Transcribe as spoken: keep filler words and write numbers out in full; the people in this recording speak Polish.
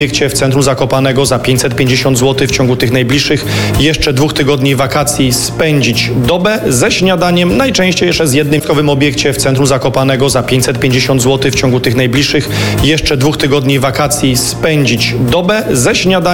obiekcie w centrum Zakopanego za pięćset pięćdziesiąt złotych w ciągu tych najbliższych jeszcze dwóch tygodni wakacji spędzić dobę ze śniadaniem, najczęściej jeszcze z jednym w obiekcie w centrum Zakopanego za pięćset pięćdziesiąt złotych w ciągu tych najbliższych jeszcze dwóch tygodni wakacji spędzić dobę ze śniadaniem.